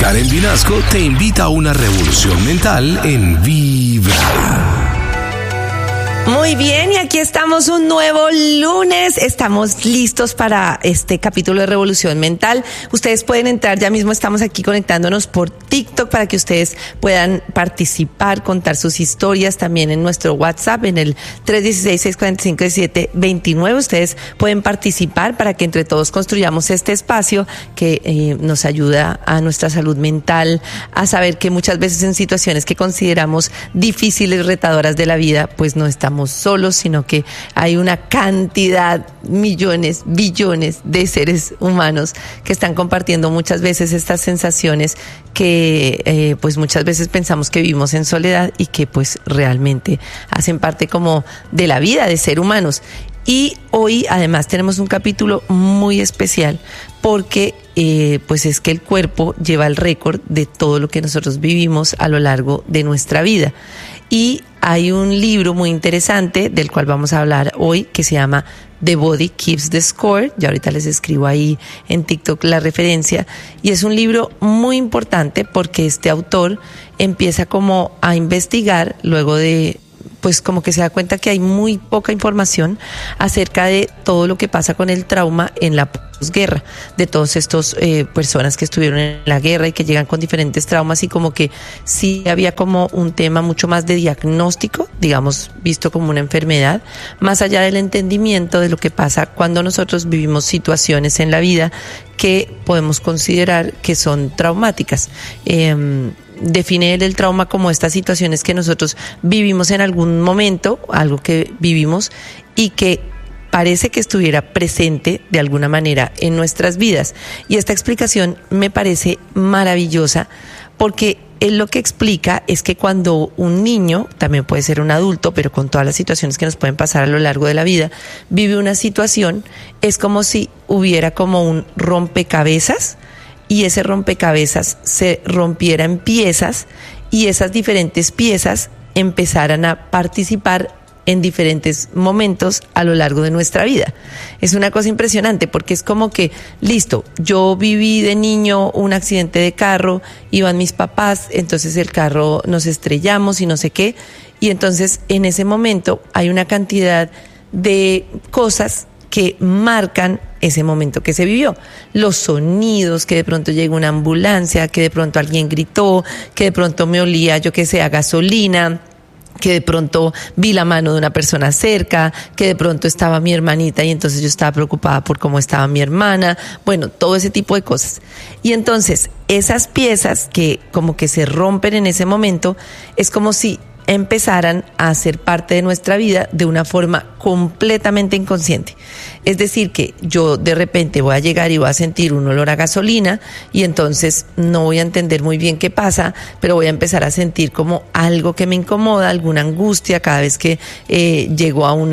Karen Vinasco te invita a una revolución mental en Vibra. Muy bien, y aquí estamos un nuevo lunes. Estamos listos para este capítulo de Revolución Mental. Ustedes pueden entrar, ya mismo estamos aquí conectándonos por TikTok para que ustedes puedan participar, contar sus historias también en nuestro WhatsApp, en el 316-645-1729. Ustedes pueden participar para que entre todos construyamos este espacio que nos ayuda a nuestra salud mental, a saber que muchas veces en situaciones que consideramos difíciles, retadoras de la vida, pues no estamos solos, sino que hay una cantidad, millones, billones de seres humanos que están compartiendo muchas veces estas sensaciones que pues muchas veces pensamos que vivimos en soledad y que pues realmente hacen parte como de la vida de ser humanos. Y hoy además tenemos un capítulo muy especial porque pues es que el cuerpo lleva el récord de todo lo que nosotros vivimos a lo largo de nuestra vida. Y hay un libro muy interesante del cual vamos a hablar hoy que se llama The Body Keeps the Score. Ya ahorita les escribo ahí en TikTok la referencia. Y es un libro muy importante porque este autor empieza como a investigar luego de, pues como que se da cuenta que hay muy poca información acerca de todo lo que pasa con el trauma en la posguerra, de todos estos personas que estuvieron en la guerra y que llegan con diferentes traumas, y como que sí había como un tema mucho más de diagnóstico, digamos, visto como una enfermedad, más allá del entendimiento de lo que pasa cuando nosotros vivimos situaciones en la vida que podemos considerar que son traumáticas. Define el trauma como estas situaciones que nosotros vivimos en algún momento, algo que vivimos y que parece que estuviera presente de alguna manera en nuestras vidas. Y esta explicación me parece maravillosa porque él lo que explica es que cuando un niño, también puede ser un adulto, pero con todas las situaciones que nos pueden pasar a lo largo de la vida, vive una situación, es como si hubiera como un rompecabezas, y ese rompecabezas se rompiera en piezas y esas diferentes piezas empezaran a participar en diferentes momentos a lo largo de nuestra vida. Es una cosa impresionante porque es como que, listo, yo viví de niño un accidente de carro, iban mis papás, entonces el carro nos estrellamos y no sé qué, y entonces en ese momento hay una cantidad de cosas que marcan ese momento que se vivió. Los sonidos, que de pronto llegó una ambulancia, que de pronto alguien gritó, que de pronto me olía, yo que sé, a gasolina, que de pronto vi la mano de una persona cerca, que de pronto estaba mi hermanita y entonces yo estaba preocupada por cómo estaba mi hermana, bueno, todo ese tipo de cosas. Y entonces esas piezas que como que se rompen en ese momento, es como si empezaran a ser parte de nuestra vida de una forma completamente inconsciente. Es decir, que yo de repente voy a llegar y voy a sentir un olor a gasolina y entonces no voy a entender muy bien qué pasa, pero voy a empezar a sentir como algo que me incomoda, alguna angustia cada vez que llego a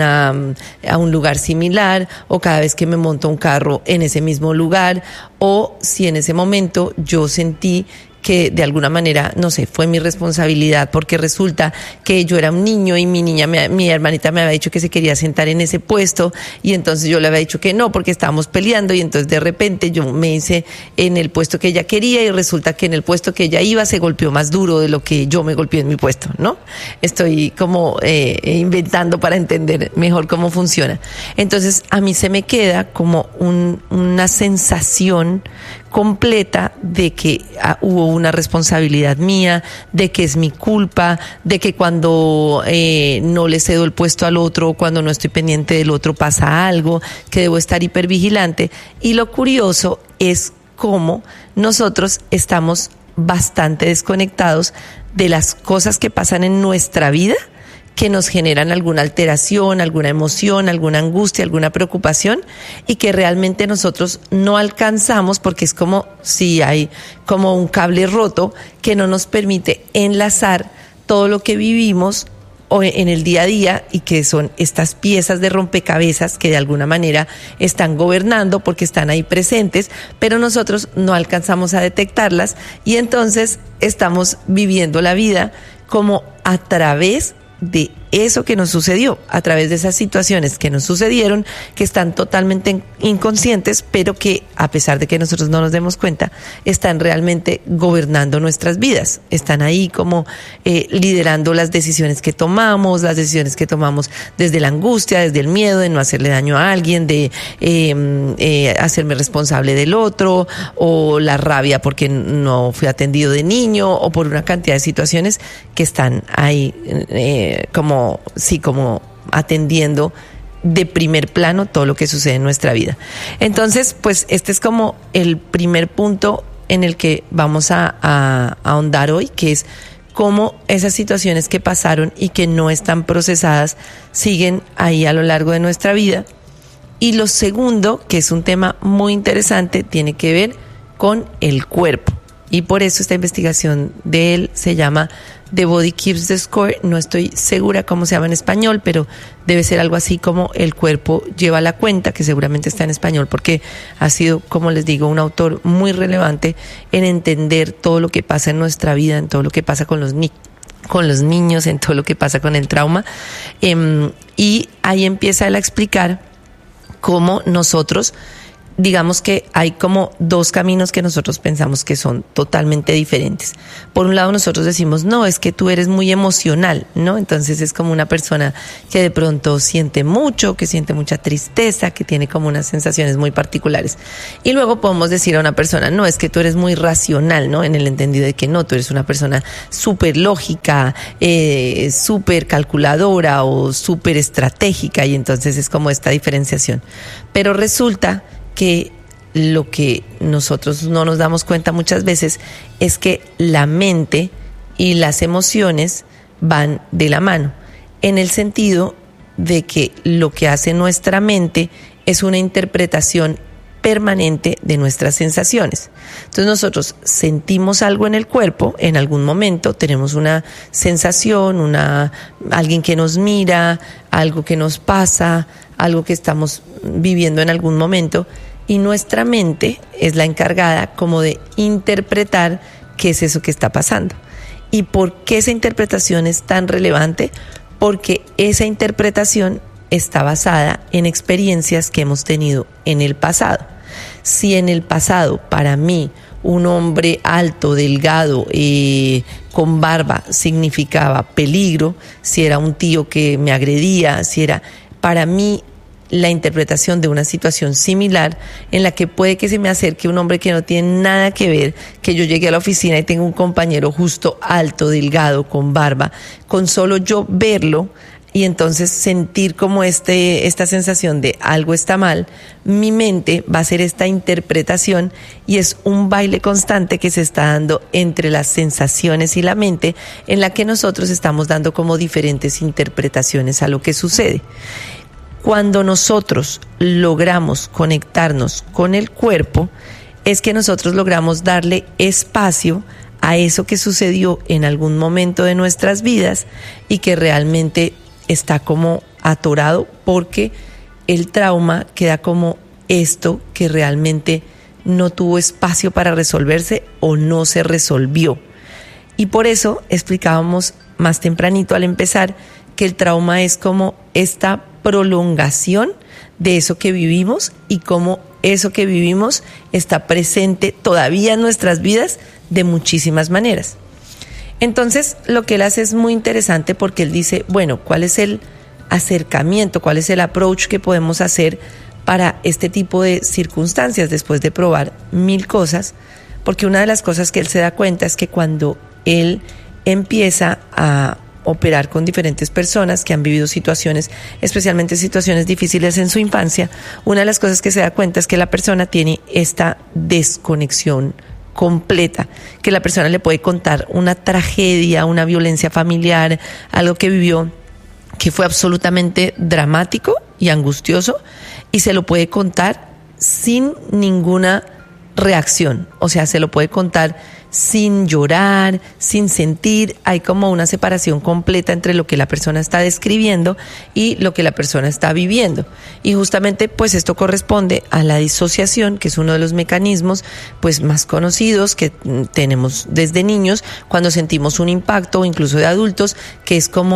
un lugar similar, o cada vez que me monto un carro en ese mismo lugar, o si en ese momento yo sentí que de alguna manera, no sé, fue mi responsabilidad porque resulta que yo era un niño y mi hermanita me había dicho que se quería sentar en ese puesto y entonces yo le había dicho que no porque estábamos peleando, y entonces de repente yo me hice en el puesto que ella quería y resulta que en el puesto que ella iba se golpeó más duro de lo que yo me golpeé en mi puesto, ¿no? Estoy como inventando para entender mejor cómo funciona. Entonces a mí se me queda como una sensación completa de que hubo una responsabilidad mía, de que es mi culpa, de que cuando no le cedo el puesto al otro, cuando no estoy pendiente del otro pasa algo, que debo estar hipervigilante. Y lo curioso es cómo nosotros estamos bastante desconectados de las cosas que pasan en nuestra vida, que nos generan alguna alteración, alguna emoción, alguna angustia, alguna preocupación, y que realmente nosotros no alcanzamos porque es como si hay como un cable roto que no nos permite enlazar todo lo que vivimos en el día a día, y que son estas piezas de rompecabezas que de alguna manera están gobernando porque están ahí presentes, pero nosotros no alcanzamos a detectarlas, y entonces estamos viviendo la vida como a través de eso que nos sucedió, a través de esas situaciones que nos sucedieron, que están totalmente inconscientes, pero que a pesar de que nosotros no nos demos cuenta, están realmente gobernando nuestras vidas, están ahí como liderando las decisiones que tomamos desde la angustia, desde el miedo de no hacerle daño a alguien, de hacerme responsable del otro, o la rabia porque no fui atendido de niño, o por una cantidad de situaciones que están ahí como atendiendo de primer plano todo lo que sucede en nuestra vida. Entonces, pues este es como el primer punto en el que vamos a ahondar hoy, que es cómo esas situaciones que pasaron y que no están procesadas siguen ahí a lo largo de nuestra vida. Y lo segundo, que es un tema muy interesante, tiene que ver con el cuerpo. Y por eso esta investigación de él se llama The Body Keeps the Score. No estoy segura cómo se llama en español, pero debe ser algo así como El cuerpo lleva la cuenta, que seguramente está en español porque ha sido, como les digo, un autor muy relevante en entender todo lo que pasa en nuestra vida, en todo lo que pasa con los niños, en todo lo que pasa con el trauma. Y ahí empieza él a explicar cómo nosotros, digamos que hay como dos caminos que nosotros pensamos que son totalmente diferentes. Por un lado nosotros decimos, no, es que tú eres muy emocional, ¿no? Entonces es como una persona que de pronto siente mucho, que siente mucha tristeza, que tiene como unas sensaciones muy particulares. Y luego podemos decir a una persona, no, es que tú eres muy racional, ¿no? En el entendido de que no, tú eres una persona súper lógica, súper calculadora o súper estratégica, y entonces es como esta diferenciación. Pero resulta que lo que nosotros no nos damos cuenta muchas veces es que la mente y las emociones van de la mano, en el sentido de que lo que hace nuestra mente es una interpretación permanente de nuestras sensaciones. Entonces nosotros sentimos algo en el cuerpo, en algún momento tenemos una sensación, alguien que nos mira, algo que nos pasa, algo que estamos viviendo en algún momento, y nuestra mente es la encargada como de interpretar qué es eso que está pasando. ¿Y por qué esa interpretación es tan relevante? Porque esa interpretación está basada en experiencias que hemos tenido en el pasado. Si en el pasado, para mí, un hombre alto, delgado, con barba significaba peligro, si era un tío que me agredía, para mí, la interpretación de una situación similar en la que puede que se me acerque un hombre que no tiene nada que ver, que yo llegue a la oficina y tengo un compañero justo alto, delgado, con barba, con solo yo verlo y entonces sentir como esta sensación de algo está mal, mi mente va a hacer esta interpretación y es un baile constante que se está dando entre las sensaciones y la mente, en la que nosotros estamos dando como diferentes interpretaciones a lo que sucede. Cuando nosotros logramos conectarnos con el cuerpo, es que nosotros logramos darle espacio a eso que sucedió en algún momento de nuestras vidas y que realmente está como atorado, porque el trauma queda como esto que realmente no tuvo espacio para resolverse o no se resolvió. Y por eso explicábamos más tempranito al empezar que el trauma es como esta prolongación de eso que vivimos y cómo eso que vivimos está presente todavía en nuestras vidas de muchísimas maneras. Entonces, lo que él hace es muy interesante porque él dice, bueno, ¿cuál es el acercamiento, cuál es el approach que podemos hacer para este tipo de circunstancias después de probar 1000 cosas? Porque una de las cosas que él se da cuenta es que cuando él empieza a operar con diferentes personas que han vivido situaciones, especialmente situaciones difíciles en su infancia, una de las cosas que se da cuenta es que la persona tiene esta desconexión completa, que la persona le puede contar una tragedia, una violencia familiar, algo que vivió que fue absolutamente dramático y angustioso, y se lo puede contar sin ninguna reacción, o sea, se lo puede contar sin llorar, sin sentir. Hay como una separación completa entre lo que la persona está describiendo y lo que la persona está viviendo. Y justamente pues esto corresponde a la disociación, que es uno de los mecanismos pues más conocidos que tenemos desde niños cuando sentimos un impacto, o incluso de adultos, que es como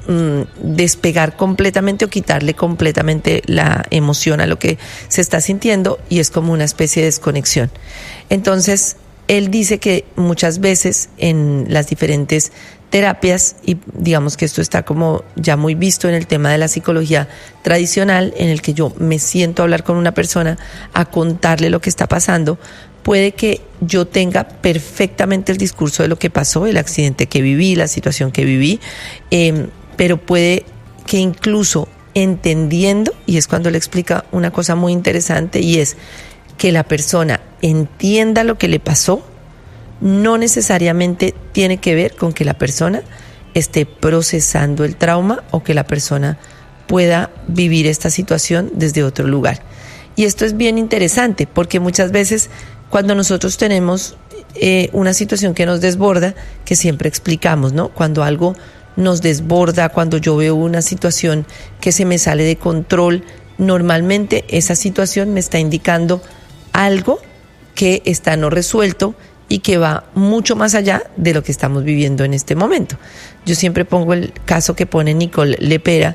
despegar completamente o quitarle completamente la emoción a lo que se está sintiendo, y es como una especie de desconexión. Entonces, él dice que muchas veces en las diferentes terapias, y digamos que esto está como ya muy visto en el tema de la psicología tradicional, en el que yo me siento a hablar con una persona, a contarle lo que está pasando, puede que yo tenga perfectamente el discurso de lo que pasó, el accidente que viví, la situación que viví, pero puede que incluso entendiendo, y es cuando le explica una cosa muy interesante, y es que la persona entienda lo que le pasó, no necesariamente tiene que ver con que la persona esté procesando el trauma o que la persona pueda vivir esta situación desde otro lugar. Y esto es bien interesante porque muchas veces cuando nosotros tenemos una situación que nos desborda, que siempre explicamos, ¿no? Cuando algo nos desborda, cuando yo veo una situación que se me sale de control, normalmente esa situación me está indicando algo que está no resuelto y que va mucho más allá de lo que estamos viviendo en este momento. Yo siempre pongo el caso que pone Nicole Lepera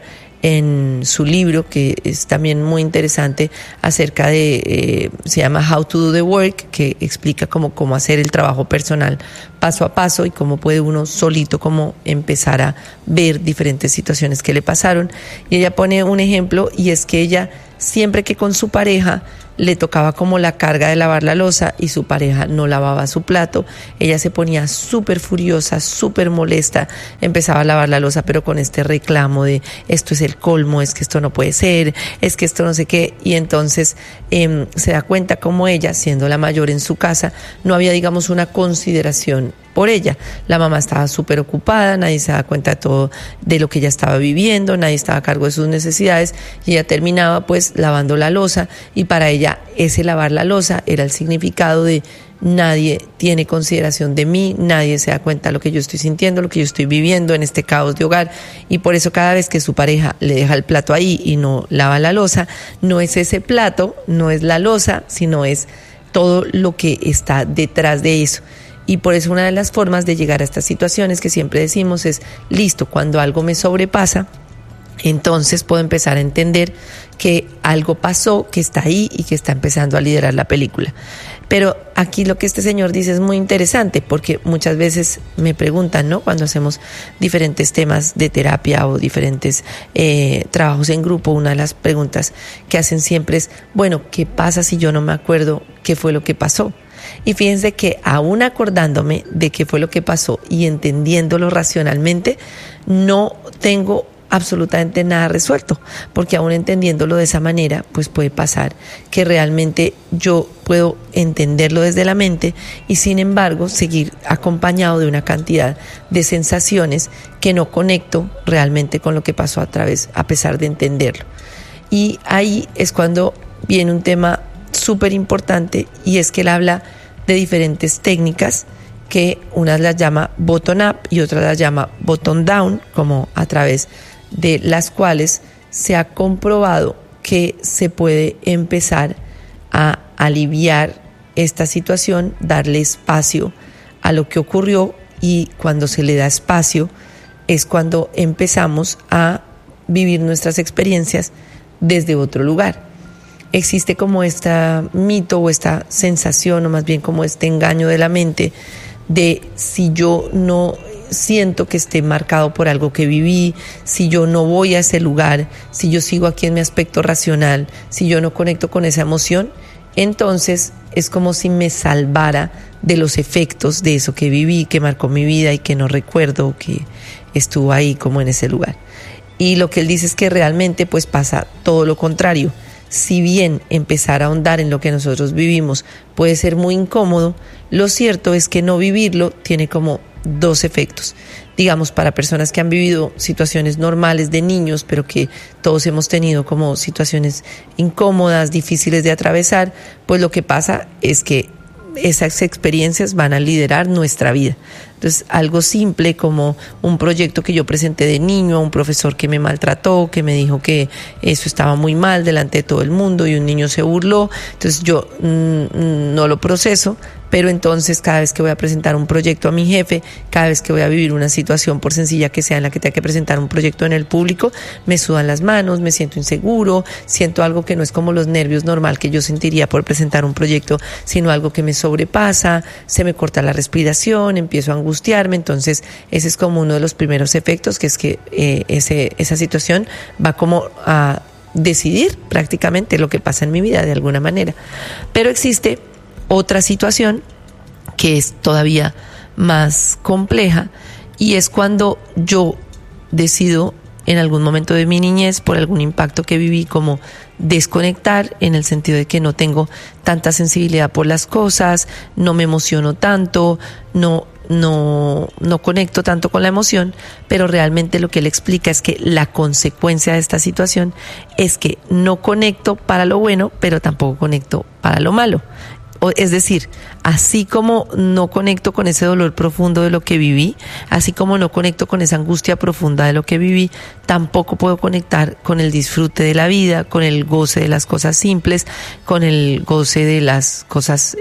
en su libro, que es también muy interesante, acerca de, se llama How to Do the Work, que explica cómo hacer el trabajo personal paso a paso y cómo puede uno solito como empezar a ver diferentes situaciones que le pasaron. Y ella pone un ejemplo, y es que ella siempre que con su pareja le tocaba como la carga de lavar la loza y su pareja no lavaba su plato, ella se ponía súper furiosa, súper molesta, empezaba a lavar la loza pero con este reclamo de esto es el colmo, es que esto no puede ser, es que esto no sé qué, y entonces se da cuenta como ella, siendo la mayor en su casa, no había digamos una consideración por ella. La mamá estaba súper ocupada, nadie se da cuenta de todo de lo que ella estaba viviendo, nadie estaba a cargo de sus necesidades, y ella terminaba pues lavando la loza, y para ella ese lavar la loza era el significado de nadie tiene consideración de mí, nadie se da cuenta de lo que yo estoy sintiendo, lo que yo estoy viviendo en este caos de hogar, y por eso cada vez que su pareja le deja el plato ahí y no lava la loza, no es ese plato, no es la loza, sino es todo lo que está detrás de eso. Y por eso una de las formas de llegar a estas situaciones que siempre decimos es, listo, cuando algo me sobrepasa, entonces puedo empezar a entender que algo pasó, que está ahí y que está empezando a liderar la película. Pero aquí lo que este señor dice es muy interesante, porque muchas veces me preguntan, ¿no? Cuando hacemos diferentes temas de terapia o diferentes trabajos en grupo, una de las preguntas que hacen siempre es, bueno, ¿qué pasa si yo no me acuerdo qué fue lo que pasó? Y fíjense que aún acordándome de qué fue lo que pasó y entendiéndolo racionalmente, no tengo absolutamente nada resuelto, porque aún entendiéndolo de esa manera, pues puede pasar que realmente yo puedo entenderlo desde la mente y sin embargo seguir acompañado de una cantidad de sensaciones que no conecto realmente con lo que pasó a pesar de entenderlo. Y ahí es cuando viene un tema súper importante, y es que él habla de diferentes técnicas que unas las llama bottom up y otras las llama bottom down, como a través de las cuales se ha comprobado que se puede empezar a aliviar esta situación, darle espacio a lo que ocurrió, y cuando se le da espacio es cuando empezamos a vivir nuestras experiencias desde otro lugar. Existe como este mito o esta sensación, o más bien como este engaño de la mente, de si yo no siento que esté marcado por algo que viví, si yo no voy a ese lugar, si yo sigo aquí en mi aspecto racional, si yo no conecto con esa emoción, entonces es como si me salvara de los efectos de eso que viví, que marcó mi vida y que no recuerdo que estuvo ahí como en ese lugar. Y lo que él dice es que realmente pues pasa todo lo contrario. Si bien empezar a ahondar en lo que nosotros vivimos puede ser muy incómodo, lo cierto es que no vivirlo tiene como dos efectos. Digamos, para personas que han vivido situaciones normales de niños, pero que todos hemos tenido como situaciones incómodas, difíciles de atravesar, pues lo que pasa es que esas experiencias van a liderar nuestra vida. Entonces, algo simple como un proyecto que yo presenté de niño a un profesor que me maltrató, que me dijo que eso estaba muy mal delante de todo el mundo y un niño se burló, entonces yo no lo proceso, pero entonces cada vez que voy a presentar un proyecto a mi jefe, cada vez que voy a vivir una situación, por sencilla que sea, en la que tenga que presentar un proyecto en el público, me sudan las manos, me siento inseguro, siento algo que no es como los nervios normal que yo sentiría por presentar un proyecto, sino algo que me sobrepasa, se me corta la respiración, empiezo a angustiarme. Entonces ese es como uno de los primeros efectos, que es que esa situación va como a decidir prácticamente lo que pasa en mi vida de alguna manera. Pero existe otra situación que es todavía más compleja, y es cuando yo decido en algún momento de mi niñez, por algún impacto que viví, como desconectar, en el sentido de que no tengo tanta sensibilidad por las cosas, no me emociono tanto, no conecto tanto con la emoción, pero realmente lo que él explica es que la consecuencia de esta situación es que no conecto para lo bueno, pero tampoco conecto para lo malo. Es decir, así como no conecto con ese dolor profundo de lo que viví, así como no conecto con esa angustia profunda de lo que viví, tampoco puedo conectar con el disfrute de la vida, con el goce de las cosas simples, con el goce de las cosas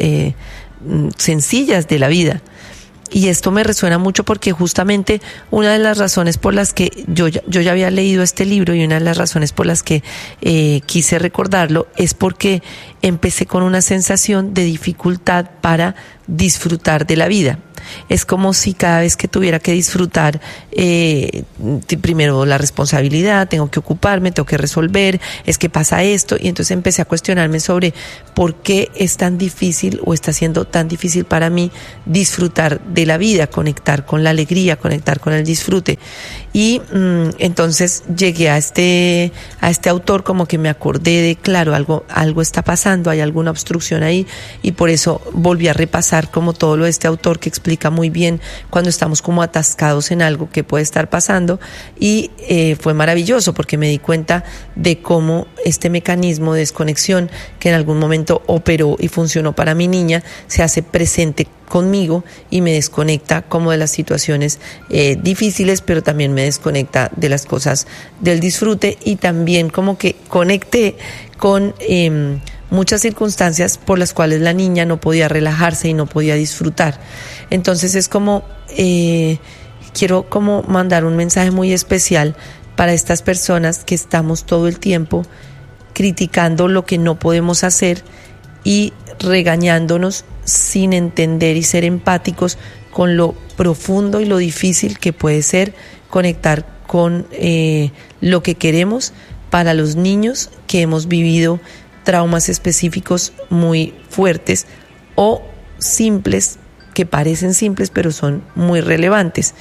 sencillas de la vida. Y esto me resuena mucho porque justamente una de las razones por las que yo ya había leído este libro, y una de las razones por las que quise recordarlo, es porque empecé con una sensación de dificultad para disfrutar de la vida. Es como si cada vez que tuviera que disfrutar, primero la responsabilidad, tengo que ocuparme, tengo que resolver, es que pasa esto, y entonces empecé a cuestionarme sobre por qué es tan difícil, o está siendo tan difícil para mí disfrutar de la vida, conectar con la alegría, conectar con el disfrute. Y entonces llegué a este autor, como que me acordé de, claro, algo está pasando, hay alguna obstrucción ahí, y por eso volví a repasar como todo lo de este autor, que explica muy bien cuando estamos como atascados en algo que puede estar pasando. Y fue maravilloso porque me di cuenta de cómo este mecanismo de desconexión que en algún momento operó y funcionó para mi niña se hace presente conmigo y me desconecta como de las situaciones difíciles, pero también me desconecta de las cosas del disfrute, y también como que conecté con muchas circunstancias por las cuales la niña no podía relajarse y no podía disfrutar. Entonces es como, quiero como mandar un mensaje muy especial para estas personas que estamos todo el tiempo criticando lo que no podemos hacer y regañándonos sin entender y ser empáticos con lo profundo y lo difícil que puede ser conectar con lo que queremos para los niños que hemos vivido traumas específicos muy fuertes, o simples, que parecen simples pero son muy relevantes,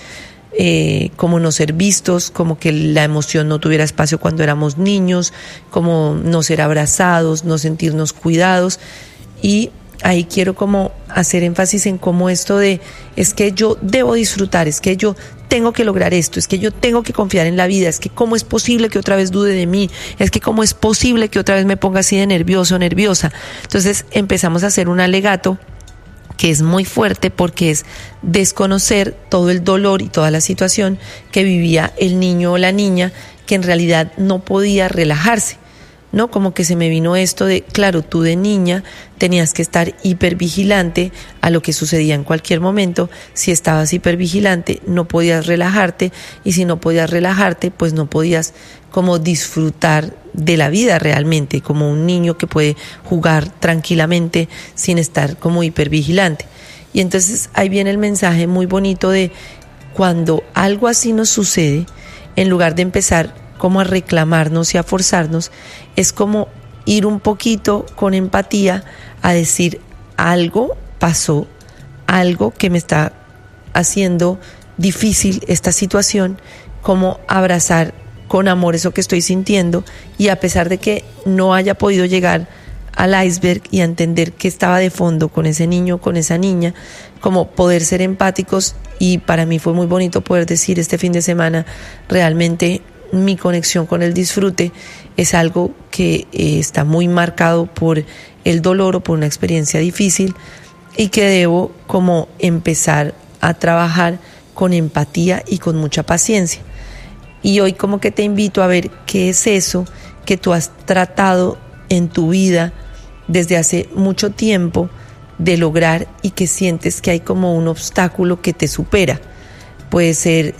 como no ser vistos, como que la emoción no tuviera espacio cuando éramos niños, como no ser abrazados, no sentirnos cuidados. Y ahí quiero como hacer énfasis en cómo esto de, es que yo debo disfrutar, es que yo tengo que lograr esto, es que yo tengo que confiar en la vida, es que cómo es posible que otra vez dude de mí, es que cómo es posible que otra vez me ponga así de nervioso o nerviosa. Entonces empezamos a hacer un alegato que es muy fuerte, porque es desconocer todo el dolor y toda la situación que vivía el niño o la niña, que en realidad no podía relajarse, ¿no? Como que se me vino esto de, claro, tú de niña tenías que estar hipervigilante a lo que sucedía en cualquier momento. Si estabas hipervigilante, no podías relajarte, y si no podías relajarte, pues no podías como disfrutar de la vida realmente, como un niño que puede jugar tranquilamente sin estar como hipervigilante. Y entonces ahí viene el mensaje muy bonito de, cuando algo así nos sucede, en lugar de empezar como a reclamarnos y a forzarnos, es como ir un poquito con empatía a decir, algo pasó, algo que me está haciendo difícil esta situación, como abrazar con amor eso que estoy sintiendo, y a pesar de que no haya podido llegar al iceberg y a entender qué estaba de fondo con ese niño, con esa niña, como poder ser empáticos. Y para mí fue muy bonito poder decir este fin de semana, realmente mi conexión con el disfrute es algo que está muy marcado por el dolor o por una experiencia difícil, y que debo como empezar a trabajar con empatía y con mucha paciencia. Y hoy como que te invito a ver qué es eso que tú has tratado en tu vida desde hace mucho tiempo de lograr y que sientes que hay como un obstáculo que te supera. Puede ser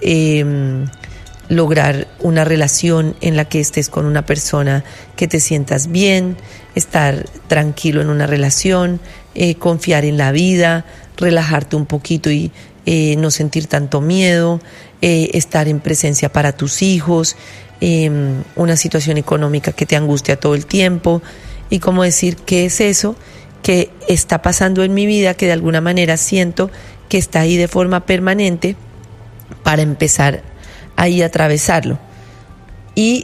lograr una relación en la que estés con una persona que te sientas bien, estar tranquilo en una relación, confiar en la vida, relajarte un poquito y no sentir tanto miedo, estar en presencia para tus hijos, una situación económica que te angustia todo el tiempo, y como decir, ¿qué es eso que está pasando en mi vida que de alguna manera siento que está ahí de forma permanente, para empezar ahí a atravesarlo? Y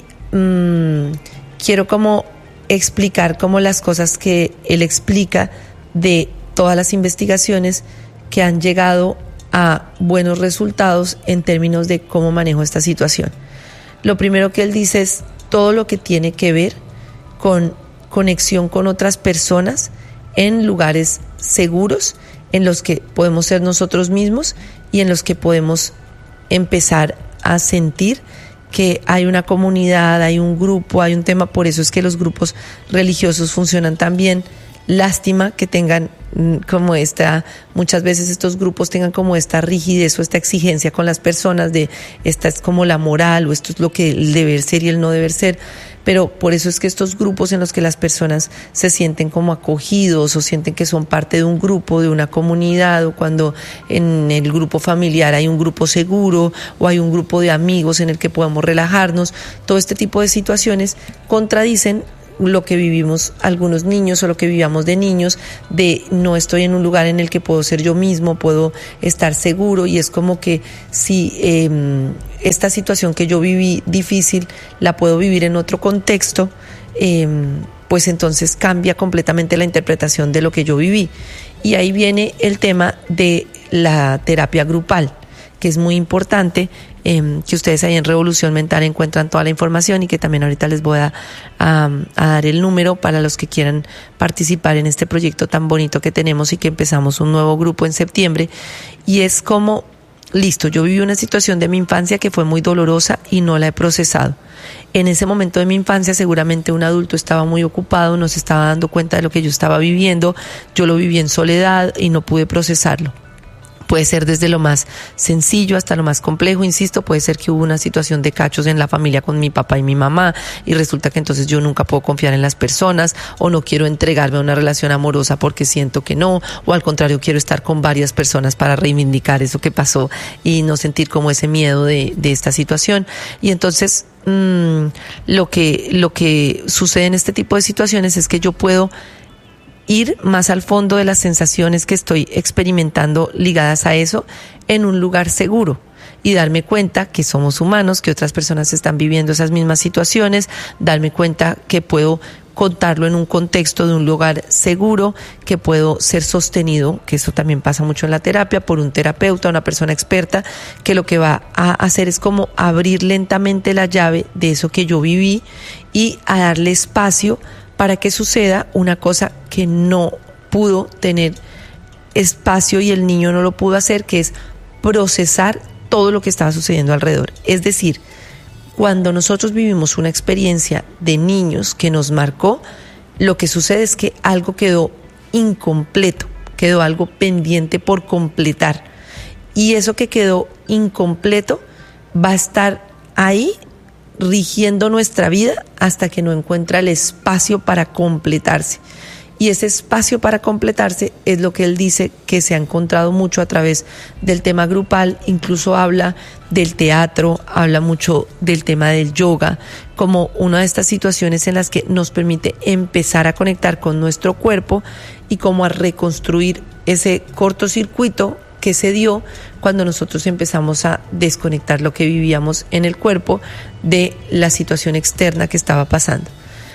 quiero como explicar como las cosas que él explica de todas las investigaciones que han llegado a buenos resultados en términos de cómo manejo esta situación. Lo primero que él dice es todo lo que tiene que ver con conexión con otras personas en lugares seguros, en los que podemos ser nosotros mismos y en los que podemos empezar a sentir que hay una comunidad, hay un grupo, hay un tema. Por eso es que los grupos religiosos funcionan tan bien. Lástima que tengan como muchas veces estos grupos tengan como esta rigidez o esta exigencia con las personas de esta es como la moral o esto es lo que el deber ser y el no deber ser. Pero por eso es que estos grupos en los que las personas se sienten como acogidos o sienten que son parte de un grupo, de una comunidad, o cuando en el grupo familiar hay un grupo seguro o hay un grupo de amigos en el que podemos relajarnos, todo este tipo de situaciones contradicen lo que vivimos algunos niños o lo que vivíamos de niños, de no estoy en un lugar en el que puedo ser yo mismo, puedo estar seguro, y es como que si esta situación que yo viví difícil la puedo vivir en otro contexto, pues entonces cambia completamente la interpretación de lo que yo viví. Y ahí viene el tema de la terapia grupal, que es muy importante, que ustedes ahí en Revolución Mental encuentran toda la información, y que también ahorita les voy a dar el número para los que quieran participar en este proyecto tan bonito que tenemos y que empezamos un nuevo grupo en septiembre. Y es como, listo, yo viví una situación de mi infancia que fue muy dolorosa y no la he procesado. En ese momento de mi infancia seguramente un adulto estaba muy ocupado, no se estaba dando cuenta de lo que yo estaba viviendo, yo lo viví en soledad y no pude procesarlo. Puede ser desde lo más sencillo hasta lo más complejo, insisto, puede ser que hubo una situación de cachos en la familia con mi papá y mi mamá y resulta que entonces yo nunca puedo confiar en las personas, o no quiero entregarme a una relación amorosa porque siento que no, o al contrario quiero estar con varias personas para reivindicar eso que pasó y no sentir como ese miedo de esta situación. Y entonces lo que sucede en este tipo de situaciones es que yo puedo ir más al fondo de las sensaciones que estoy experimentando ligadas a eso en un lugar seguro y darme cuenta que somos humanos, que otras personas están viviendo esas mismas situaciones, darme cuenta que puedo contarlo en un contexto de un lugar seguro, que puedo ser sostenido, que eso también pasa mucho en la terapia, por un terapeuta, una persona experta, que lo que va a hacer es como abrir lentamente la llave de eso que yo viví y a darle espacio para que suceda una cosa que no pudo tener espacio y el niño no lo pudo hacer, que es procesar todo lo que estaba sucediendo alrededor. Es decir, cuando nosotros vivimos una experiencia de niños que nos marcó, lo que sucede es que algo quedó incompleto, quedó algo pendiente por completar. Y eso que quedó incompleto va a estar ahí rigiendo nuestra vida hasta que no encuentra el espacio para completarse. Y ese espacio para completarse es lo que él dice que se ha encontrado mucho a través del tema grupal. Incluso habla del teatro, habla mucho del tema del yoga, como una de estas situaciones en las que nos permite empezar a conectar con nuestro cuerpo y como a reconstruir ese cortocircuito que se dio cuando nosotros empezamos a desconectar lo que vivíamos en el cuerpo de la situación externa que estaba pasando.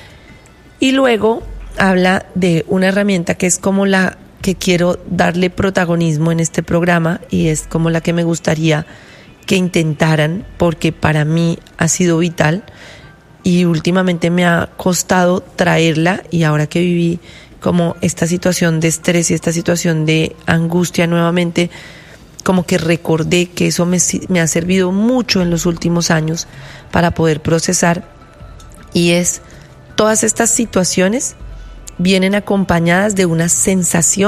Y luego habla de una herramienta que es como la que quiero darle protagonismo en este programa y es como la que me gustaría que intentaran, porque para mí ha sido vital y últimamente me ha costado traerla, y ahora que viví como esta situación de estrés y esta situación de angustia nuevamente, como que recordé que eso me ha servido mucho en los últimos años para poder procesar, y es todas estas situaciones vienen acompañadas de una sensación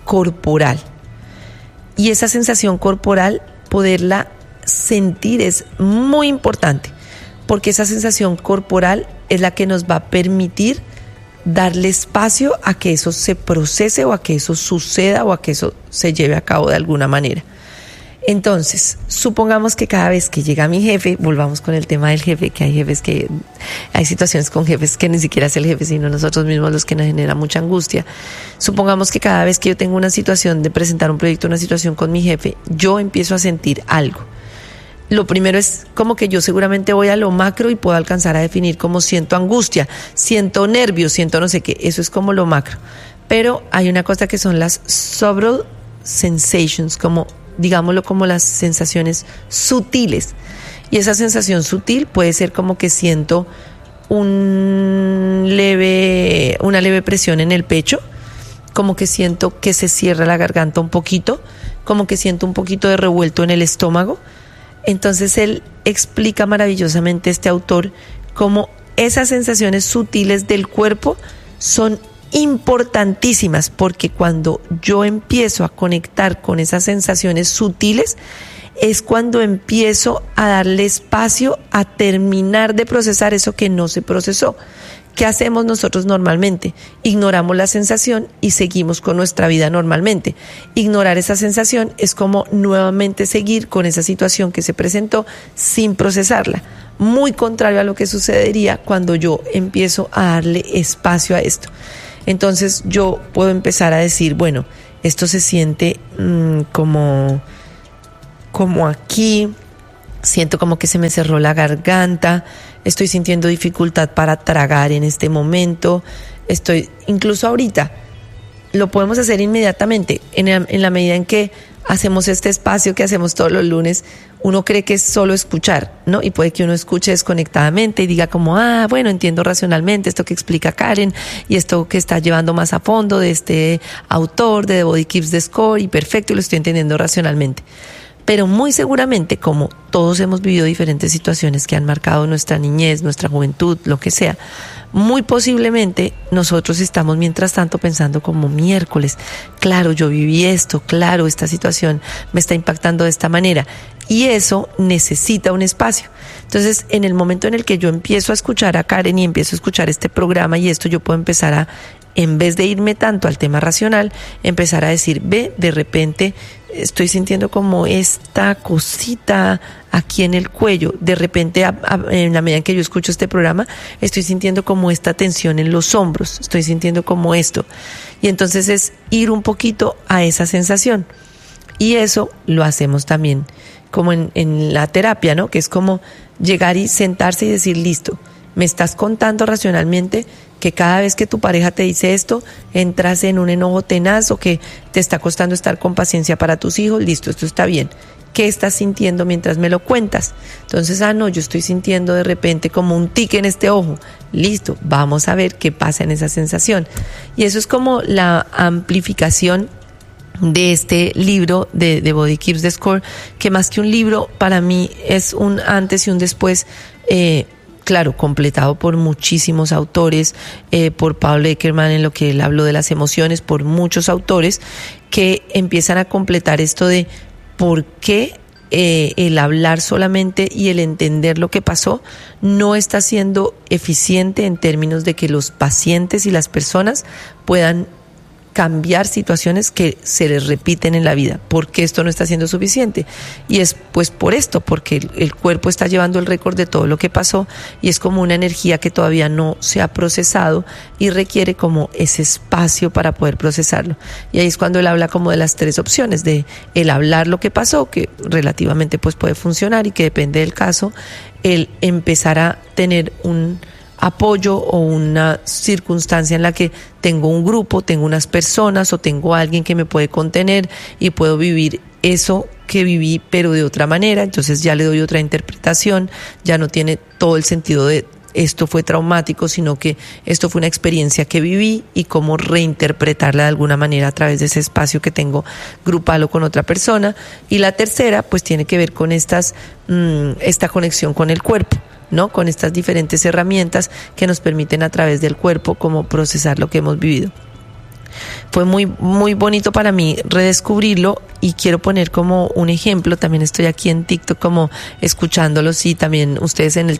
corporal. Y esa sensación corporal, poderla sentir es muy importante, porque esa sensación corporal es la que nos va a permitir darle espacio a que eso se procese o a que eso suceda o a que eso se lleve a cabo de alguna manera. Entonces, supongamos que cada vez que llega mi jefe, volvamos con el tema del jefe, que hay situaciones con jefes que ni siquiera es el jefe, sino nosotros mismos los que nos genera mucha angustia. Supongamos que cada vez que yo tengo una situación de presentar un proyecto, una situación con mi jefe, yo empiezo a sentir algo. Lo primero es como que yo seguramente voy a lo macro y puedo alcanzar a definir cómo siento angustia, siento nervios, siento no sé qué, eso es como lo macro. Pero hay una cosa que son las subtle sensations, como digámoslo como las sensaciones sutiles. Y esa sensación sutil puede ser como que siento una leve presión en el pecho, como que siento que se cierra la garganta un poquito, como que siento un poquito de revuelto en el estómago. Entonces él explica maravillosamente, este autor, cómo esas sensaciones sutiles del cuerpo son importantísimas, porque cuando yo empiezo a conectar con esas sensaciones sutiles es cuando empiezo a darle espacio a terminar de procesar eso que no se procesó. ¿Qué hacemos nosotros normalmente? Ignoramos la sensación y seguimos con nuestra vida normalmente. Ignorar esa sensación es como nuevamente seguir con esa situación que se presentó sin procesarla. Muy contrario a lo que sucedería cuando yo empiezo a darle espacio a esto. Entonces yo puedo empezar a decir, bueno, esto se siente como aquí, siento como que se me cerró la garganta, estoy sintiendo dificultad para tragar en este momento, incluso ahorita, lo podemos hacer inmediatamente, en la medida en que hacemos este espacio que hacemos todos los lunes. Uno cree que es solo escuchar, ¿no? Y puede que uno escuche desconectadamente y diga como, bueno, entiendo racionalmente esto que explica Karen y esto que está llevando más a fondo de este autor, de The Body Keeps the Score, y perfecto, y lo estoy entendiendo racionalmente. Pero muy seguramente, como todos hemos vivido diferentes situaciones que han marcado nuestra niñez, nuestra juventud, lo que sea, muy posiblemente nosotros estamos mientras tanto pensando como miércoles, claro, yo viví esto, claro, esta situación me está impactando de esta manera, y eso necesita un espacio. Entonces, en el momento en el que yo empiezo a escuchar a Karen y empiezo a escuchar este programa y esto, yo puedo empezar en vez de irme tanto al tema racional, empezar a decir, de repente estoy sintiendo como esta cosita aquí en el cuello. De repente, en la medida en que yo escucho este programa, estoy sintiendo como esta tensión en los hombros, estoy sintiendo como esto. Y entonces es ir un poquito a esa sensación. Y eso lo hacemos también como en la terapia, ¿no? Que es como llegar y sentarse y decir, listo, me estás contando racionalmente que cada vez que tu pareja te dice esto, entras en un enojo tenaz o que te está costando estar con paciencia para tus hijos. Listo, esto está bien. ¿Qué estás sintiendo mientras me lo cuentas? Entonces, no, yo estoy sintiendo de repente como un tique en este ojo. Listo, vamos a ver qué pasa en esa sensación. Y eso es como la amplificación de este libro de The Body Keeps the Score, que más que un libro, para mí es un antes y un después, claro, completado por muchísimos autores, por Paul Eckerman en lo que él habló de las emociones, por muchos autores que empiezan a completar esto de por qué el hablar solamente y el entender lo que pasó no está siendo eficiente en términos de que los pacientes y las personas puedan cambiar situaciones que se les repiten en la vida. ¿Por qué esto no está siendo suficiente? Y es pues por esto, porque el cuerpo está llevando el récord de todo lo que pasó y es como una energía que todavía no se ha procesado y requiere como ese espacio para poder procesarlo. Y ahí es cuando él habla como de las tres opciones, de el hablar lo que pasó, que relativamente pues puede funcionar y que depende del caso, el empezar a tener un apoyo o una circunstancia en la que tengo un grupo, tengo unas personas o tengo alguien que me puede contener y puedo vivir eso que viví pero de otra manera. Entonces ya le doy otra interpretación, ya no tiene todo el sentido de esto fue traumático, sino que esto fue una experiencia que viví y cómo reinterpretarla de alguna manera a través de ese espacio que tengo grupal o con otra persona. Y la tercera pues tiene que ver con esta conexión con el cuerpo, ¿no? Con estas diferentes herramientas que nos permiten a través del cuerpo como procesar lo que hemos vivido. Fue muy, muy bonito para mí redescubrirlo y quiero poner como un ejemplo. También estoy aquí en TikTok como escuchándolos y también ustedes en el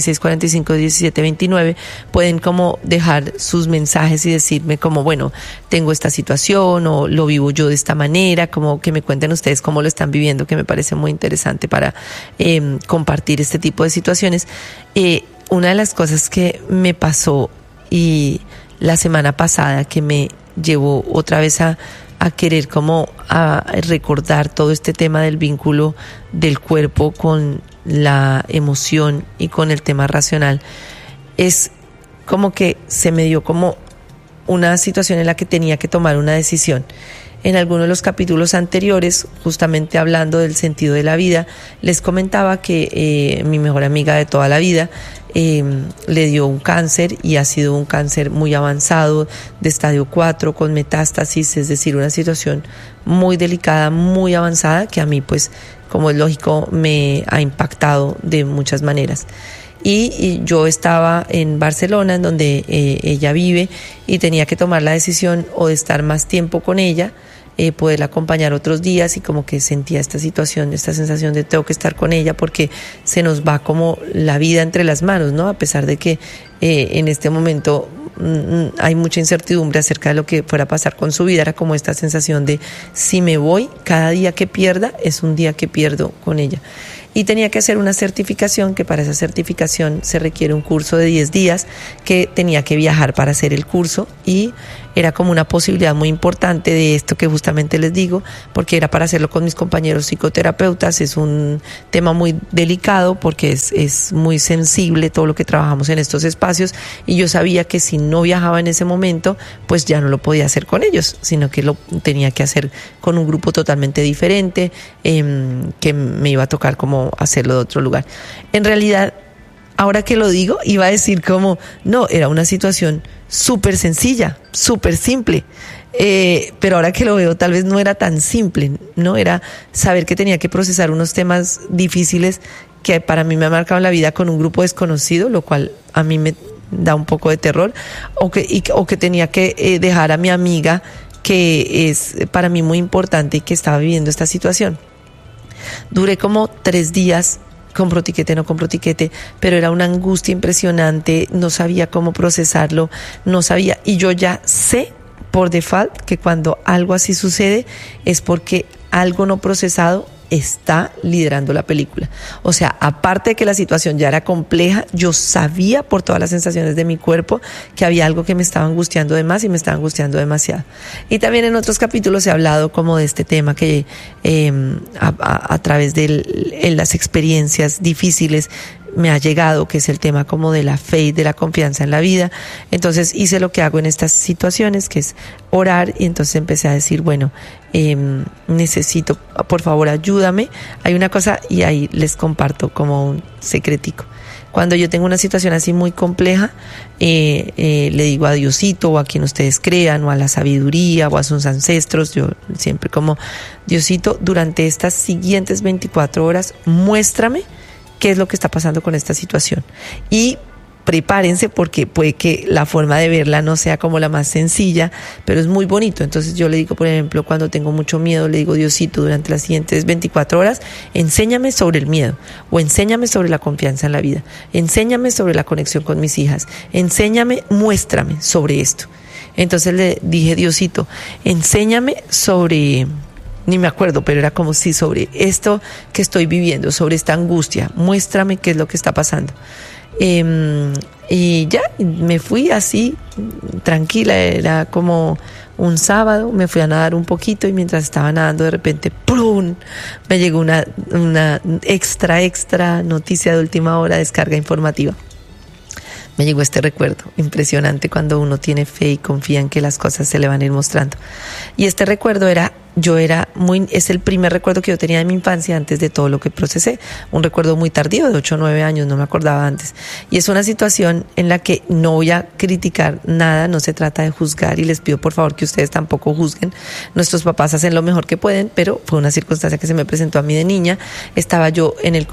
316-645-1729 pueden como dejar sus mensajes y decirme como, bueno, tengo esta situación o lo vivo yo de esta manera, como que me cuenten ustedes cómo lo están viviendo, que me parece muy interesante para compartir este tipo de situaciones. Una de las cosas que me pasó y la semana pasada que me llevó otra vez a querer como a recordar todo este tema del vínculo del cuerpo con la emoción y con el tema racional, es como que se me dio como una situación en la que tenía que tomar una decisión. En algunos de los capítulos anteriores, justamente hablando del sentido de la vida, les comentaba que mi mejor amiga de toda la vida le dio un cáncer y ha sido un cáncer muy avanzado de estadio 4 con metástasis, es decir, una situación muy delicada, muy avanzada que a mí, pues, como es lógico, me ha impactado de muchas maneras. Y yo estaba en Barcelona, en donde ella vive, y tenía que tomar la decisión o de estar más tiempo con ella, poderla acompañar otros días, y como que sentía esta situación, esta sensación de tengo que estar con ella porque se nos va como la vida entre las manos, ¿no? A pesar de que en este momento hay mucha incertidumbre acerca de lo que fuera a pasar con su vida, era como esta sensación de si me voy, cada día que pierda es un día que pierdo con ella. Y tenía que hacer una certificación, que para esa certificación se requiere un curso de 10 días, que tenía que viajar para hacer el curso, y era como una posibilidad muy importante de esto que justamente les digo, porque era para hacerlo con mis compañeros psicoterapeutas. Es un tema muy delicado porque es muy sensible todo lo que trabajamos en estos espacios, y yo sabía que si no viajaba en ese momento, pues ya no lo podía hacer con ellos, sino que lo tenía que hacer con un grupo totalmente diferente, que me iba a tocar como hacerlo de otro lugar. En realidad, ahora que lo digo, iba a decir como, no, era una situación súper sencilla, súper simple, pero ahora que lo veo tal vez no era tan simple, ¿no? Era saber que tenía que procesar unos temas difíciles que para mí me ha marcado la vida con un grupo desconocido, lo cual a mí me da un poco de terror, o que tenía que dejar a mi amiga, que es para mí muy importante y que estaba viviendo esta situación. Duré como 3 días, compro tiquete, no compro tiquete, pero era una angustia impresionante, no sabía cómo procesarlo, no sabía, y yo ya sé por default que cuando algo así sucede es porque algo no procesado está liderando la película. O sea, aparte de que la situación ya era compleja, yo sabía por todas las sensaciones de mi cuerpo que había algo que me estaba angustiando de más y me estaba angustiando demasiado. Y también en otros capítulos he hablado como de este tema que a través de las experiencias difíciles me ha llegado, que es el tema como de la fe y de la confianza en la vida. Entonces hice lo que hago en estas situaciones, que es orar, y entonces empecé a decir, bueno, necesito, por favor, ayúdame. Hay una cosa, y ahí les comparto como un secretico. Cuando yo tengo una situación así muy compleja, le digo a Diosito, o a quien ustedes crean, o a la sabiduría, o a sus ancestros, yo siempre como, Diosito, durante estas siguientes 24 horas, muéstrame qué es lo que está pasando con esta situación. Y prepárense, porque puede que la forma de verla no sea como la más sencilla, pero es muy bonito. Entonces yo le digo, por ejemplo, cuando tengo mucho miedo, le digo, Diosito, durante las siguientes 24 horas, enséñame sobre el miedo, o enséñame sobre la confianza en la vida, enséñame sobre la conexión con mis hijas, enséñame, muéstrame sobre esto. Entonces le dije, Diosito, enséñame sobre, ni me acuerdo, pero era como si sobre esto que estoy viviendo, sobre esta angustia, muéstrame qué es lo que está pasando. Y ya me fui así, tranquila, era como un sábado, me fui a nadar un poquito, y mientras estaba nadando de repente, ¡prum!, me llegó una extra noticia de última hora, descarga informativa. Me llegó este recuerdo impresionante cuando uno tiene fe y confía en que las cosas se le van a ir mostrando. Y este recuerdo era es el primer recuerdo que yo tenía de mi infancia antes de todo lo que procesé, un recuerdo muy tardío de 8 o 9 años, no me acordaba antes, y es una situación en la que no voy a criticar nada, no se trata de juzgar, y les pido por favor que ustedes tampoco juzguen. Nuestros papás hacen lo mejor que pueden, pero fue una circunstancia que se me presentó a mí de niña. Estaba yo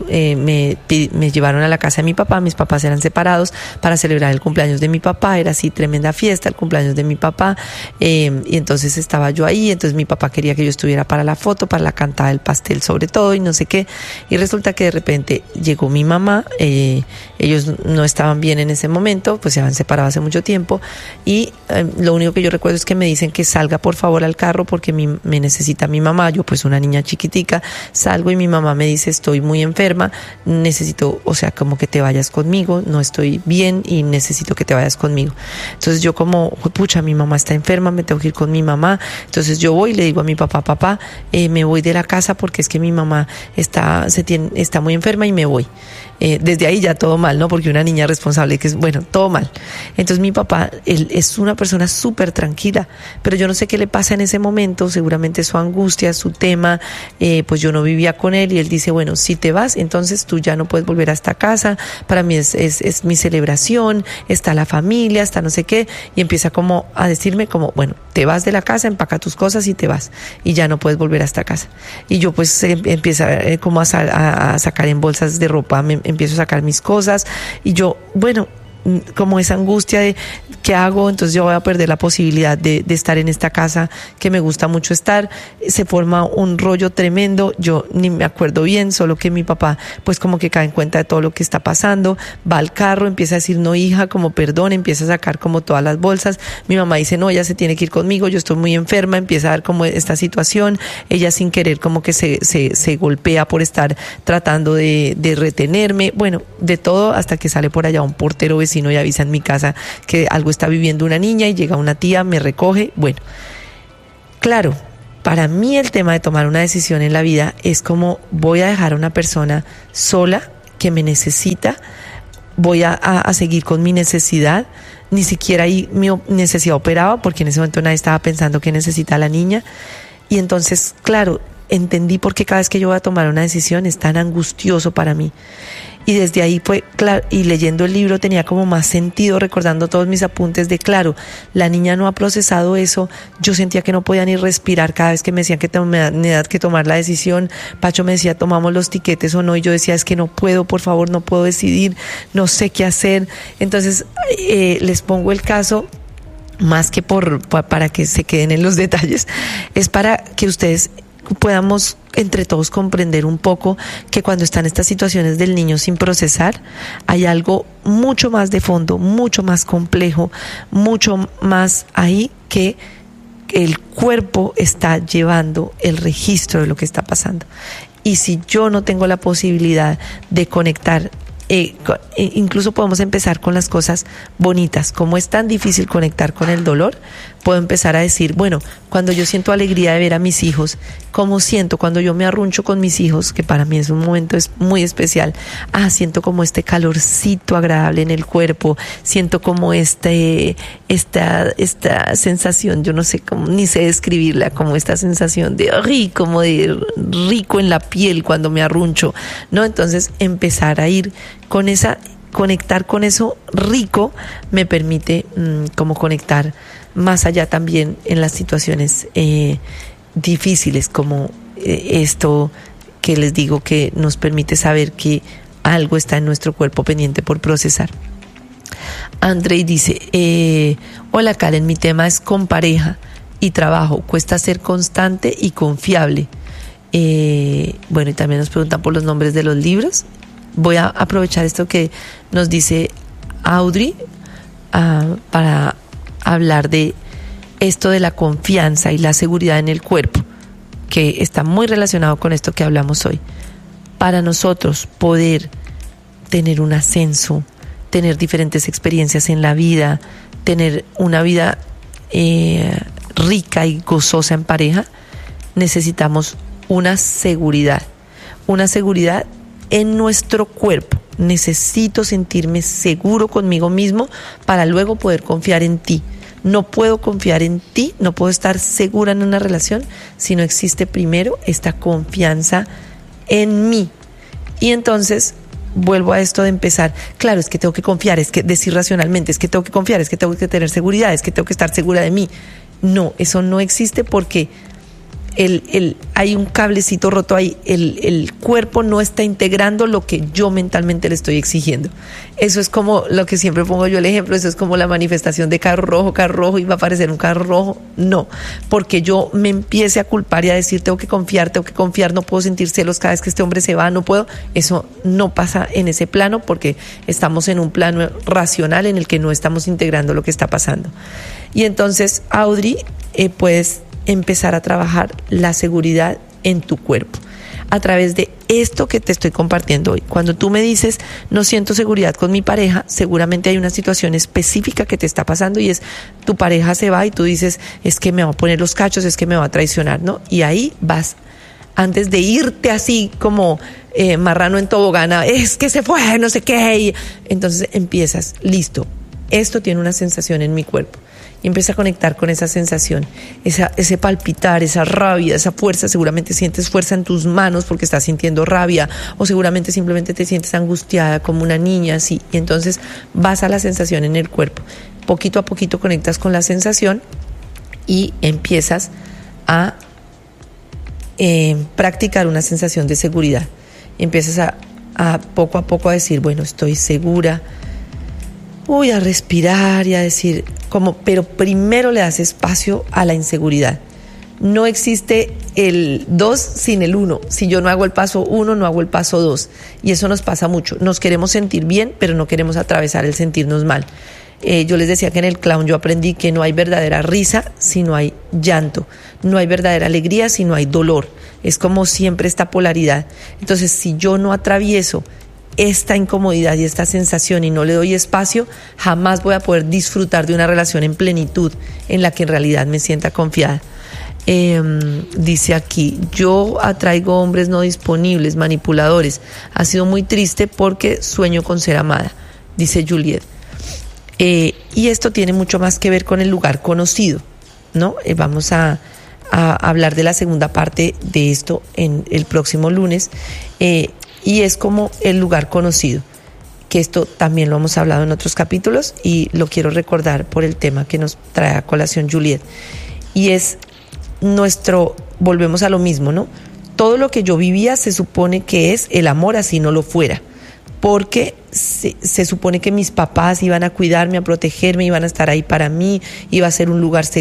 me llevaron a la casa de mi papá, mis papás eran separados, para celebrar el cumpleaños de mi papá, era así tremenda fiesta, el cumpleaños de mi papá, y entonces estaba yo ahí, entonces mi papá quería que yo estuviera para la foto, para la cantada del pastel sobre todo, y no sé qué, y resulta que de repente llegó mi mamá, ellos no estaban bien en ese momento, pues se habían separado hace mucho tiempo, y lo único que yo recuerdo es que me dicen que salga por favor al carro porque me necesita mi mamá. Yo, pues una niña chiquitica, salgo y mi mamá me dice: estoy muy enferma, necesito, o sea, como que te vayas conmigo, no estoy bien y necesito que te vayas conmigo. Entonces yo como, pucha, mi mamá está enferma, me tengo que ir con mi mamá. Entonces yo voy y le digo a mi papá, me voy de la casa porque es que mi mamá está muy enferma y me voy. Desde ahí ya todo mal, ¿no? Porque una niña responsable, que es, bueno, todo mal. Entonces mi papá, él es una persona súper tranquila, pero yo no sé qué le pasa en ese momento, seguramente su angustia, su tema, pues yo no vivía con él, y él dice: bueno, si te vas, entonces tú ya no puedes volver a esta casa, para mí es mi celebración, está la familia, está no sé qué, y empieza como a decirme como: bueno, te vas de la casa, empaca tus cosas y te vas, y ya no puedes volver a esta casa. Y yo pues empiezo como a sacar en bolsas de ropa, empiezo a sacar mis cosas, y yo, bueno, como esa angustia de ¿qué hago? Entonces yo voy a perder la posibilidad de estar en esta casa que me gusta mucho estar. Se forma un rollo tremendo, yo ni me acuerdo bien, solo que mi papá pues como que cae en cuenta de todo lo que está pasando, va al carro, empieza a decir: no, hija, como perdón, empieza a sacar como todas las bolsas. Mi mamá dice: no, ella se tiene que ir conmigo, yo estoy muy enferma. Empieza a dar como esta situación, ella sin querer como que se golpea por estar tratando de retenerme, bueno, de todo, hasta que sale por allá un portero vecino y avisa en mi casa que algo está viviendo una niña, y llega una tía, me recoge. Bueno, claro, para mí el tema de tomar una decisión en la vida es como: voy a dejar a una persona sola que me necesita, voy a seguir con mi necesidad, ni siquiera ahí mi necesidad operaba, porque en ese momento nadie estaba pensando que necesita a la niña. Y entonces, claro, entendí por qué cada vez que yo voy a tomar una decisión es tan angustioso para mí. Y desde ahí fue claro, y leyendo el libro tenía como más sentido, recordando todos mis apuntes de, claro, la niña no ha procesado eso. Yo sentía que no podía ni respirar cada vez que me decían que tenía que tomar la decisión. Pacho me decía: tomamos los tiquetes o no, y yo decía: es que no puedo, por favor, no puedo decidir, no sé qué hacer. Entonces les pongo el caso más que para que se queden en los detalles, es para que ustedes podamos entre todos comprender un poco que cuando están estas situaciones del niño sin procesar, hay algo mucho más de fondo, mucho más complejo, mucho más ahí, que el cuerpo está llevando el registro de lo que está pasando. Y si yo no tengo la posibilidad de conectar, incluso podemos empezar con las cosas bonitas. Como es tan difícil conectar con el dolor, puedo empezar a decir: bueno, cuando yo siento alegría de ver a mis hijos, ¿cómo siento cuando yo me arruncho con mis hijos? Que para mí es un momento muy especial. Siento como este calorcito agradable en el cuerpo, siento como esta sensación, yo no sé cómo, ni sé describirla, como esta sensación como de rico en la piel cuando me arruncho, ¿no? Entonces empezar a ir con conectar con eso rico me permite como conectar más allá también en las situaciones difíciles, como esto que les digo, que nos permite saber que algo está en nuestro cuerpo pendiente por procesar. Andrei dice: hola Karen, mi tema es con pareja y trabajo, cuesta ser constante y confiable. Bueno, y también nos preguntan por los nombres de los libros. Voy a aprovechar esto que nos dice Audrey para hablar de esto de la confianza y la seguridad en el cuerpo, que está muy relacionado con esto que hablamos hoy. Para nosotros poder tener un ascenso, tener diferentes experiencias en la vida, tener una vida rica y gozosa en pareja, necesitamos una seguridad en nuestro cuerpo. Necesito sentirme seguro conmigo mismo para luego poder confiar en ti, No puedo confiar en ti, no puedo estar segura en una relación si no existe primero esta confianza en mí. Y entonces vuelvo a esto de empezar, claro, es que tengo que confiar, es que decir racionalmente, es que tengo que confiar, es que tengo que tener seguridad, es que tengo que estar segura de mí. No, eso no existe porque hay un cablecito roto ahí, el cuerpo no está integrando lo que yo mentalmente le estoy exigiendo. Eso es como lo que siempre pongo yo el ejemplo, eso es como la manifestación de carro rojo y va a aparecer un carro rojo. No, porque yo me empiece a culpar y a decir tengo que confiar, no puedo sentir celos cada vez que este hombre se va, no puedo. Eso no pasa en ese plano porque estamos en un plano racional en el que no estamos integrando lo que está pasando. Y entonces, Audrey, puedes empezar a trabajar la seguridad en tu cuerpo a través de esto que te estoy compartiendo hoy. Cuando tú me dices no siento seguridad con mi pareja, seguramente hay una situación específica que te está pasando y es tu pareja se va y tú dices es que me va a poner los cachos, es que me va a traicionar, ¿no? Y ahí vas, antes de irte así como marrano en tobogán, es que se fue, no sé qué, y entonces empiezas, listo, esto tiene una sensación en mi cuerpo. Y empieza a conectar con esa sensación, ese palpitar, esa rabia, esa fuerza. Seguramente sientes fuerza en tus manos porque estás sintiendo rabia, o seguramente simplemente te sientes angustiada como una niña, así. Y entonces vas a la sensación en el cuerpo. Poquito a poquito conectas con la sensación y empiezas a practicar una sensación de seguridad. Empiezas a poco a decir, bueno, estoy segura. A respirar y a decir, pero primero le das espacio a la inseguridad. No existe el 2 sin el 1. Si yo no hago el paso 1, no hago el paso 2. Y eso nos pasa mucho. Nos queremos sentir bien, pero no queremos atravesar el sentirnos mal. Yo les decía que en el clown yo aprendí que no hay verdadera risa si no hay llanto. No hay verdadera alegría si no hay dolor. Es como siempre esta polaridad. Entonces, si yo no atravieso esta incomodidad y esta sensación y no le doy espacio, jamás voy a poder disfrutar de una relación en plenitud en la que en realidad me sienta confiada. Dice aquí, yo atraigo hombres no disponibles, manipuladores. Ha sido muy triste porque sueño con ser amada, dice Juliet. Y esto tiene mucho más que ver con el lugar conocido, ¿no? Vamos a hablar de la segunda parte de esto en el próximo lunes. Y es como el lugar conocido, que esto también lo hemos hablado en otros capítulos y lo quiero recordar por el tema que nos trae a colación Juliet. Y es volvemos a lo mismo, ¿no? Todo lo que yo vivía se supone que es el amor así no lo fuera, porque se supone que mis papás iban a cuidarme, a protegerme, iban a estar ahí para mí, iba a ser un lugar seguro.